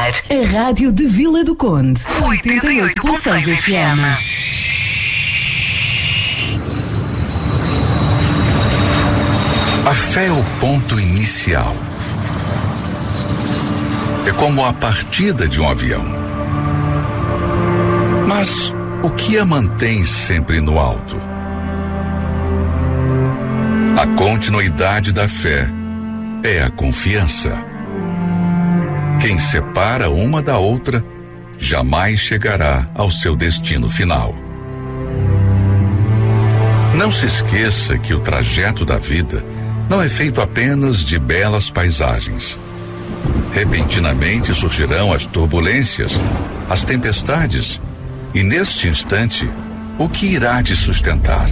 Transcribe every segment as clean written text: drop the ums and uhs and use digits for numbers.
ar, a rádio de Vila do Conde, 88.6 FM. A fé é o ponto inicial. É como a partida de um avião. Mas o que a mantém sempre no alto? A continuidade da fé é a confiança. Quem separa uma da outra jamais chegará ao seu destino final. Não se esqueça que o trajeto da vida não é feito apenas de belas paisagens. Repentinamente surgirão as turbulências, as tempestades, e neste instante, o que irá te sustentar?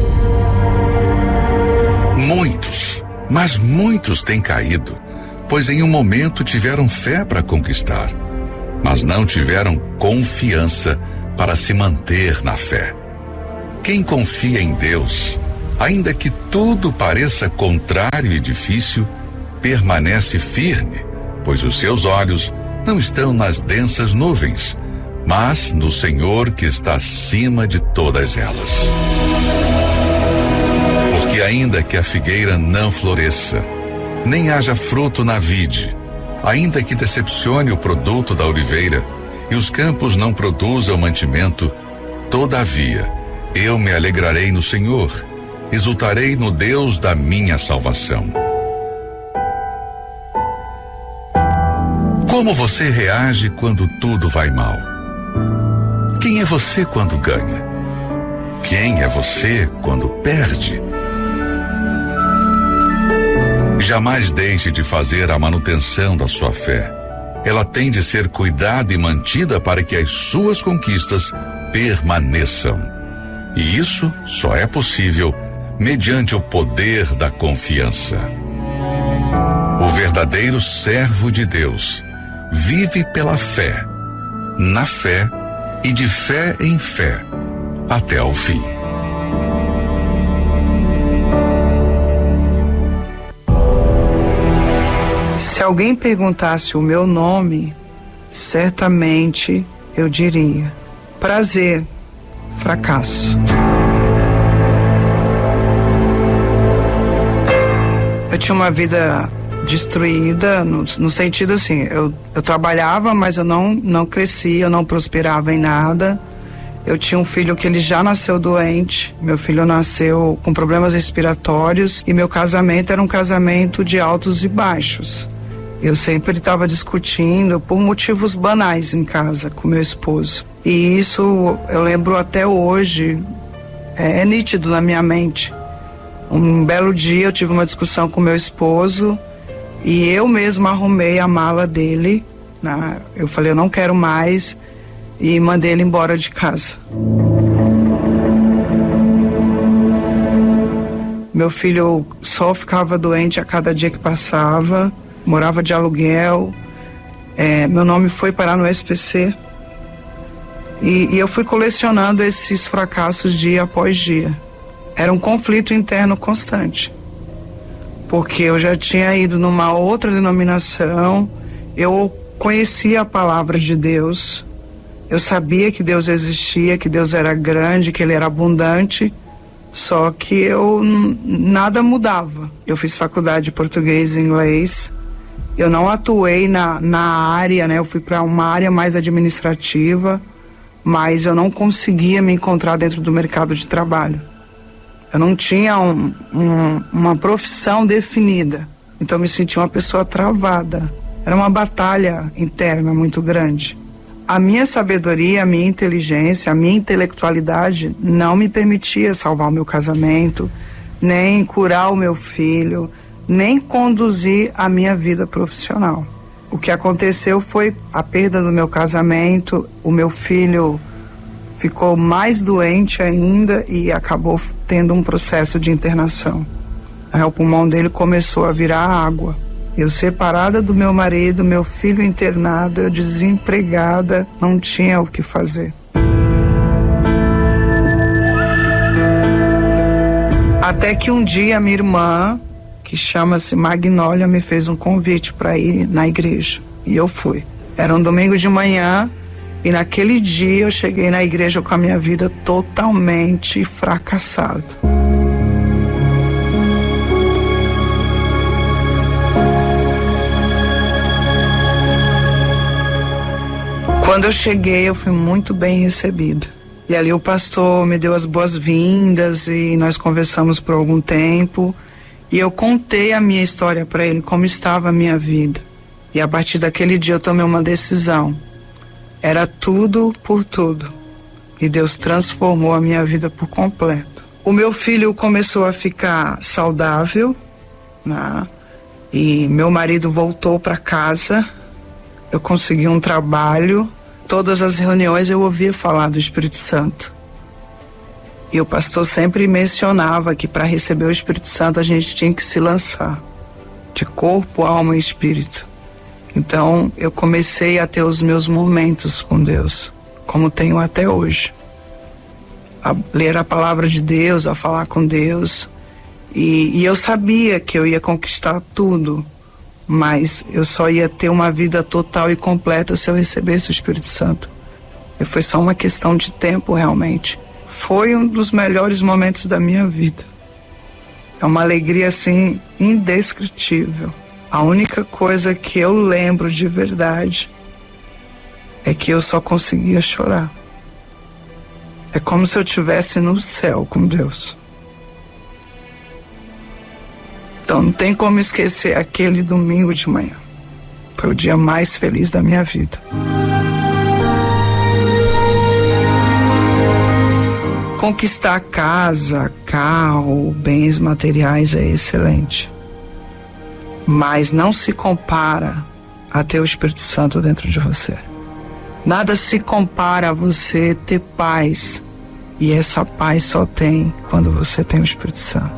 Muitos, mas muitos têm caído, pois em um momento tiveram fé para conquistar, mas não tiveram confiança para se manter na fé. Quem confia em Deus, ainda que tudo pareça contrário e difícil, permanece firme, pois os seus olhos não estão nas densas nuvens, mas no Senhor que está acima de todas elas. Porque ainda que a figueira não floresça, nem haja fruto na vide, ainda que decepcione o produto da oliveira e os campos não produzam mantimento, todavia eu me alegrarei no Senhor, exultarei no Deus da minha salvação. Como você reage quando tudo vai mal? Quem é você quando ganha? Quem é você quando perde? Jamais deixe de fazer a manutenção da sua fé. Ela tem de ser cuidada e mantida para que as suas conquistas permaneçam. E isso só é possível mediante o poder da confiança. O verdadeiro servo de Deus vive pela fé, na fé e de fé em fé, até o fim. Se alguém perguntasse o meu nome, certamente eu diria: prazer, fracasso. Eu tinha uma vida destruída, no sentido assim, eu trabalhava, mas eu não crescia, eu não prosperava em nada. Eu tinha um filho que ele já nasceu doente, meu filho nasceu com problemas respiratórios e meu casamento era um casamento de altos e baixos. Eu sempre estava discutindo por motivos banais em casa com meu esposo. E isso eu lembro até hoje, é nítido na minha mente. Um belo dia eu tive uma discussão com meu esposo e eu mesma arrumei a mala dele, né? Eu falei, eu não quero mais, e mandei ele embora de casa. Meu filho só ficava doente a cada dia que passava, morava de aluguel, meu nome foi parar no SPC e eu fui colecionando esses fracassos dia após dia. Era um conflito interno constante, porque eu já tinha ido numa outra denominação, eu conhecia a palavra de Deus, eu sabia que Deus existia, que Deus era grande, que Ele era abundante, só que nada mudava. Eu fiz faculdade de português e inglês, eu não atuei na área, né? Eu fui para uma área mais administrativa, mas eu não conseguia me encontrar dentro do mercado de trabalho. Eu não tinha uma profissão definida, então eu me sentia uma pessoa travada. Era uma batalha interna muito grande. A minha sabedoria, a minha inteligência, a minha intelectualidade não me permitia salvar o meu casamento, nem curar o meu filho, nem conduzir a minha vida profissional. O que aconteceu foi a perda do meu casamento, o meu filho ficou mais doente ainda e acabou tendo um processo de internação. Aí o pulmão dele começou a virar água. Eu separada do meu marido, meu filho internado, eu desempregada, não tinha o que fazer. Até que um dia minha irmã, que chama-se Magnólia, me fez um convite para ir na igreja. E eu fui. Era um domingo de manhã e naquele dia eu cheguei na igreja com a minha vida totalmente fracassada. Quando eu cheguei, eu fui muito bem recebida. E ali o pastor me deu as boas-vindas e nós conversamos por algum tempo. E eu contei a minha história para ele, como estava a minha vida. E a partir daquele dia eu tomei uma decisão. Era tudo por tudo. E Deus transformou a minha vida por completo. O meu filho começou a ficar saudável, né? E meu marido voltou para casa. Eu consegui um trabalho. Todas as reuniões eu ouvia falar do Espírito Santo. E o pastor sempre mencionava que para receber o Espírito Santo a gente tinha que se lançar. De corpo, alma e espírito. Então eu comecei a ter os meus momentos com Deus. Como tenho até hoje. A ler a palavra de Deus, a falar com Deus. E eu sabia que eu ia conquistar tudo. Mas eu só ia ter uma vida total e completa se eu recebesse o Espírito Santo. E foi só uma questão de tempo, realmente. Foi um dos melhores momentos da minha vida. É uma alegria, assim, indescritível. A única coisa que eu lembro de verdade é que eu só conseguia chorar. É como se eu estivesse no céu com Deus. Então não tem como esquecer aquele domingo de manhã. Foi o dia mais feliz da minha vida. Conquistar casa, carro, bens materiais é excelente. Mas não se compara a ter o Espírito Santo dentro de você. Nada se compara a você ter paz. E essa paz só tem quando você tem o Espírito Santo.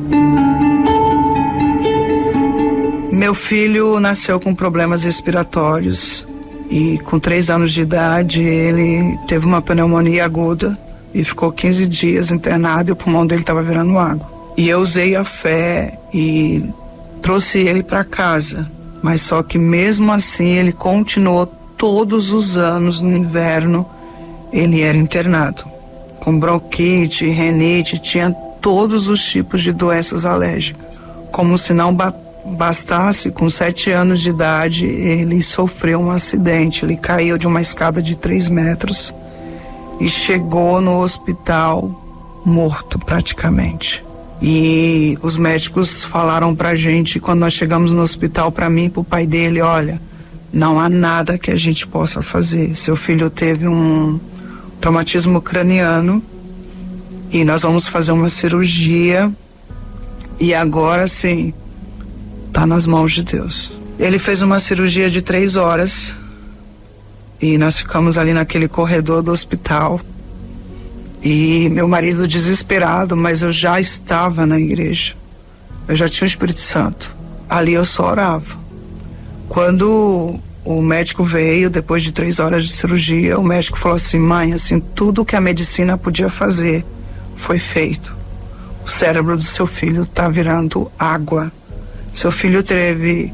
Meu filho nasceu com problemas respiratórios e com 3 anos de idade ele teve uma pneumonia aguda e ficou 15 dias internado e o pulmão dele estava virando água. E eu usei a fé e trouxe ele para casa, mas só que mesmo assim ele continuou todos os anos no inverno, ele era internado com bronquite, renite, tinha todos os tipos de doenças alérgicas. Como se não bastasse, com 7 anos de idade, ele sofreu um acidente. Ele caiu de uma escada de 3 metros e chegou no hospital morto praticamente. E os médicos falaram pra gente, quando nós chegamos no hospital, pra mim e pro pai dele, olha, não há nada que a gente possa fazer. Seu filho teve um traumatismo craniano e nós vamos fazer uma cirurgia e agora sim tá nas mãos de Deus. Ele fez uma cirurgia de 3 horas e nós ficamos ali naquele corredor do hospital e meu marido desesperado, mas eu já estava na igreja, eu já tinha o Espírito Santo, ali eu só orava. Quando o médico veio, depois de 3 horas de cirurgia, o médico falou assim, mãe, assim, tudo que a medicina podia fazer foi feito. O cérebro do seu filho tá virando água. Seu filho teve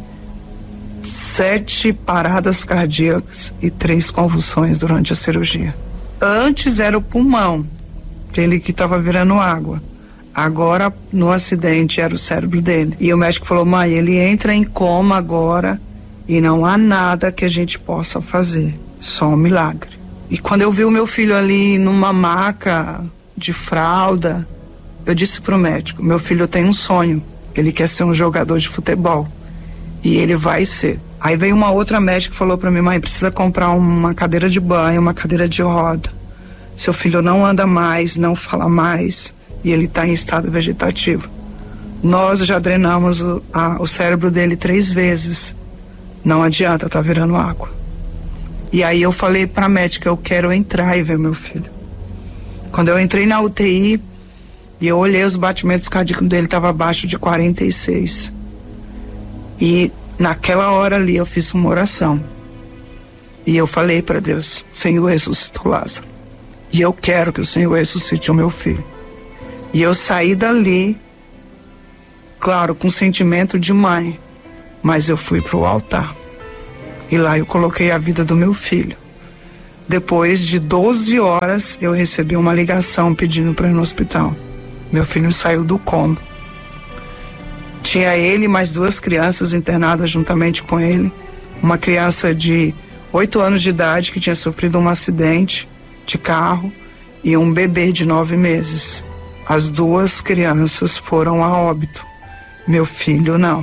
7 paradas cardíacas e 3 convulsões durante a cirurgia. Antes era o pulmão, ele que estava virando água. Agora, no acidente, era o cérebro dele. E o médico falou, mãe, ele entra em coma agora e não há nada que a gente possa fazer, só um milagre. E quando eu vi o meu filho ali numa maca de fralda, eu disse pro médico, meu filho tem um sonho, ele quer ser um jogador de futebol e ele vai ser. Aí veio uma outra médica e falou pra mim, mãe, precisa comprar uma cadeira de banho, uma cadeira de roda. Seu filho não anda mais, não fala mais e ele tá em estado vegetativo. Nós já drenamos o cérebro dele 3 vezes. Não adianta, tá virando água. E aí eu falei pra médica, eu quero entrar e ver meu filho. Quando eu entrei na UTI e eu olhei os batimentos cardíacos dele, tava abaixo de 46. E naquela hora ali eu fiz uma oração. E eu falei pra Deus, Senhor, ressuscitou Lázaro. E eu quero que o Senhor ressuscite o meu filho. E eu saí dali, claro, com sentimento de mãe, mas eu fui pro altar. E lá eu coloquei a vida do meu filho. Depois de 12 horas, eu recebi uma ligação pedindo para ir no hospital. Meu filho saiu do coma. Tinha ele e mais 2 crianças internadas juntamente com ele. Uma criança de 8 anos de idade que tinha sofrido um acidente de carro e um bebê de 9 meses. As 2 crianças foram a óbito. Meu filho não.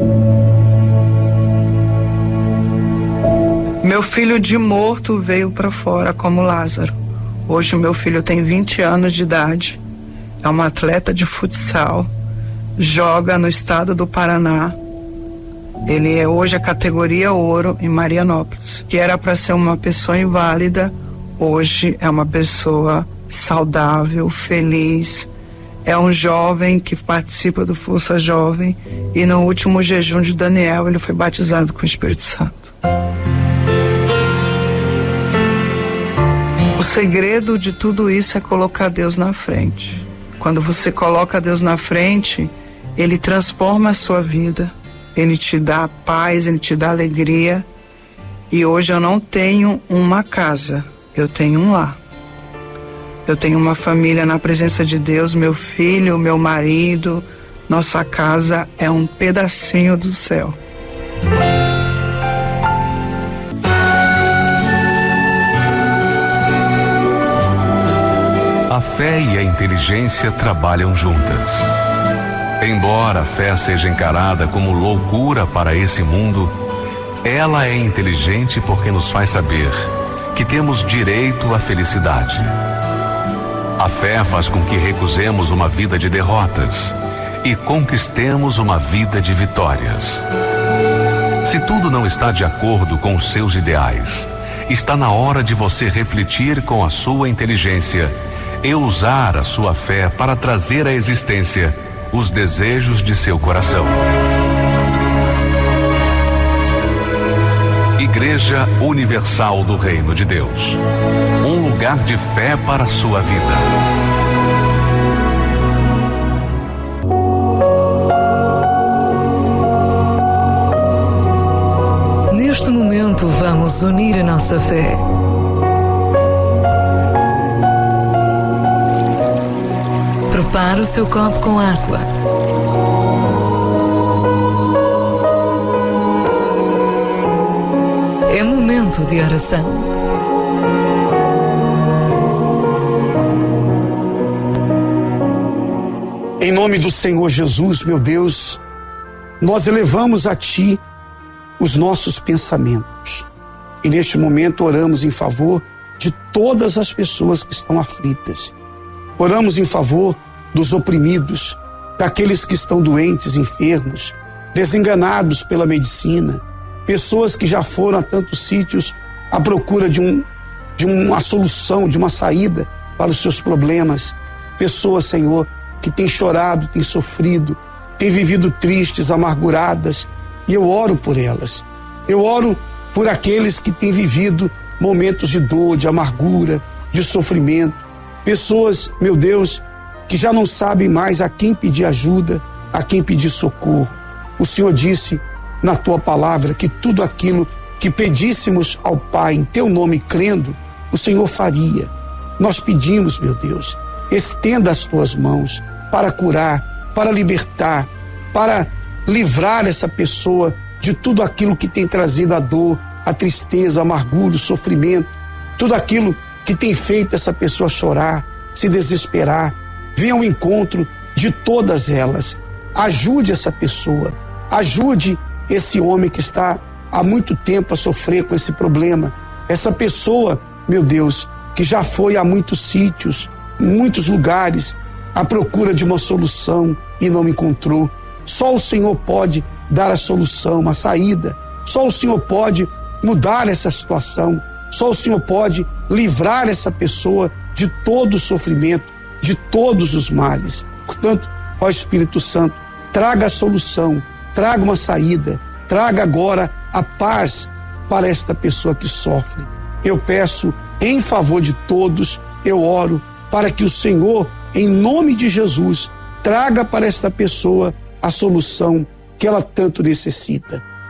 Meu filho de morto veio para fora como Lázaro. Hoje meu filho tem 20 anos de idade, é um atleta de futsal, joga no estado do Paraná. Ele é hoje a categoria ouro em Marianópolis. Que era para ser uma pessoa inválida, hoje é uma pessoa saudável, feliz. É um jovem que participa do Força Jovem e no último jejum de Daniel ele foi batizado com o Espírito Santo. O segredo de tudo isso é colocar Deus na frente. Quando você coloca Deus na frente, Ele transforma a sua vida, Ele te dá paz, Ele te dá alegria. E hoje eu não tenho uma casa, eu tenho um lar. Eu tenho uma família na presença de Deus, meu filho, meu marido. Nossa casa é um pedacinho do céu. A fé e a inteligência trabalham juntas. Embora a fé seja encarada como loucura para esse mundo, ela é inteligente porque nos faz saber que temos direito à felicidade. A fé faz com que recusemos uma vida de derrotas e conquistemos uma vida de vitórias. Se tudo não está de acordo com os seus ideais, está na hora de você refletir com a sua inteligência e usar a sua fé para trazer à existência os desejos de seu coração. Igreja Universal do Reino de Deus, um lugar de fé para a sua vida. Neste momento vamos unir a nossa fé. Prepare o seu copo com água. É momento de oração. Em nome do Senhor Jesus, meu Deus, nós elevamos a Ti os nossos pensamentos. E neste momento oramos em favor de todas as pessoas que estão aflitas. Oramos em favor dos oprimidos, daqueles que estão doentes, enfermos, desenganados pela medicina, pessoas que já foram a tantos sítios à procura de uma solução, de uma saída para os seus problemas. Pessoas, Senhor, que têm chorado, têm sofrido, têm vivido tristes, amarguradas, e eu oro por elas. Eu oro por aqueles que têm vivido momentos de dor, de amargura, de sofrimento. Pessoas, meu Deus, que já não sabem mais a quem pedir ajuda, a quem pedir socorro. O Senhor disse na Tua palavra que tudo aquilo que pedíssemos ao Pai em Teu nome crendo, o Senhor faria. Nós pedimos, meu Deus, estenda as Tuas mãos para curar, para libertar, para livrar essa pessoa de tudo aquilo que tem trazido a dor, a tristeza, a amargura, o sofrimento, tudo aquilo que tem feito essa pessoa chorar, se desesperar. Venha ao encontro de todas elas. Ajude essa pessoa, ajude esse homem que está há muito tempo a sofrer com esse problema. Essa pessoa, meu Deus, que já foi a muitos sítios, muitos lugares, à procura de uma solução e não encontrou. Só o Senhor pode dar a solução, a saída. Só o Senhor pode mudar essa situação. Só o Senhor pode livrar essa pessoa de todo o sofrimento, de todos os males. Portanto, ó Espírito Santo, traga a solução, traga uma saída, traga agora a paz para esta pessoa que sofre. Eu peço em favor de todos, eu oro para que o Senhor, em nome de Jesus, traga para esta pessoa a solução que ela tanto necessita.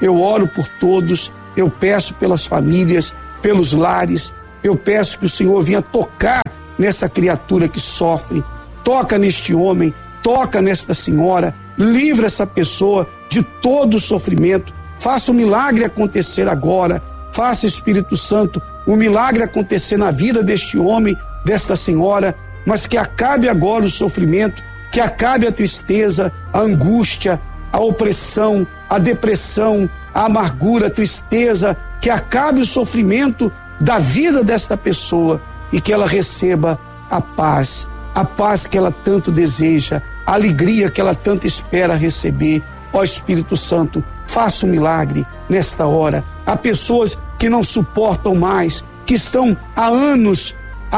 eu oro por todos, eu peço pelas famílias, pelos lares, eu peço que o Senhor venha tocar nessa criatura que sofre, toca neste homem, toca nesta senhora, livra essa pessoa de todo o sofrimento, faça o milagre acontecer agora, faça, Espírito Santo, o milagre acontecer na vida deste homem, desta senhora, mas que acabe agora o sofrimento, que acabe a tristeza, a angústia, a opressão, a depressão, a amargura, a tristeza, que acabe o sofrimento da vida desta pessoa e que ela receba a paz que ela tanto deseja, a alegria que ela tanto espera receber. Ó Espírito Santo, faça um milagre nesta hora. Há pessoas que não suportam mais, que estão há anos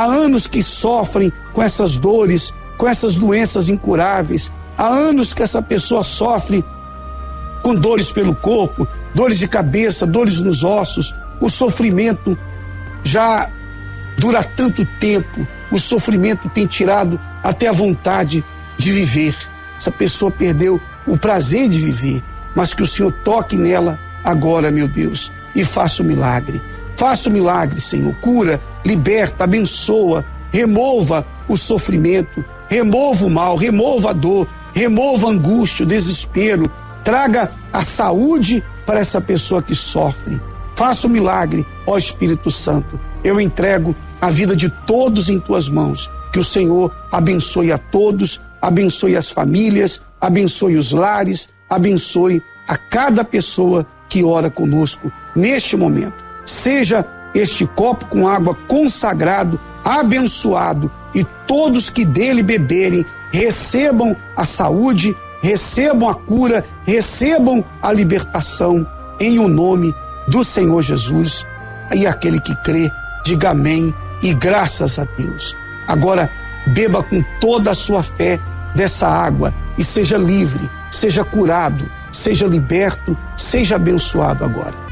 que sofrem com essas dores, com essas doenças incuráveis. Há anos que essa pessoa sofre com dores pelo corpo, dores de cabeça, dores nos ossos. O sofrimento já dura tanto tempo, o sofrimento tem tirado até a vontade de viver. Essa pessoa perdeu o prazer de viver, mas que o Senhor toque nela agora, meu Deus, e faça o milagre. Faça o milagre, Senhor. Cura, liberta, abençoa, remova o sofrimento, remova o mal, remova a dor, remova a angústia, o desespero. Traga a saúde para essa pessoa que sofre. Faça o milagre, ó Espírito Santo. Eu entrego a vida de todos em tuas mãos. Que o Senhor abençoe a todos, abençoe as famílias, abençoe os lares, abençoe a cada pessoa que ora conosco neste momento. Seja este copo com água consagrado, abençoado, e todos que dele beberem recebam a saúde, recebam a cura, recebam a libertação em o nome do Senhor Jesus. E aquele que crê, diga amém e graças a Deus. Agora beba com toda a sua fé dessa água e seja livre, seja curado, seja liberto, seja abençoado agora.